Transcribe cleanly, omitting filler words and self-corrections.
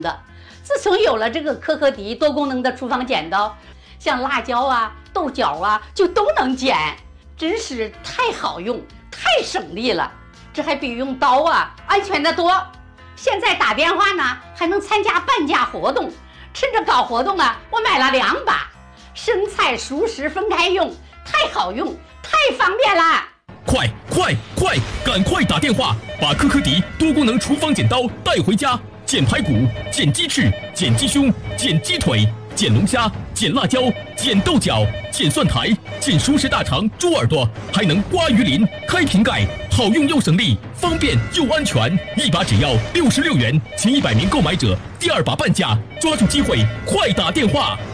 的。自从有了这个可可迪多功能的厨房剪刀，像辣椒啊、豆角啊，就都能剪，真是太好用、太省力了。这还比用刀啊安全得多。现在打电话呢，还能参加半价活动。趁着搞活动啊，我买了2把，生菜熟食分开用，太好用，太方便了。 快，赶快打电话，把可可迪多功能厨房剪刀带回家，剪排骨、剪鸡翅、剪鸡胸、剪鸡腿、剪龙虾、剪辣椒、剪豆角、剪蒜苔、剪熟食大肠、猪耳朵，还能刮鱼鳞、开瓶盖，好用又省力，方便又安全。一把只要66元，前100名购买者第2把半价，抓住机会，快打电话！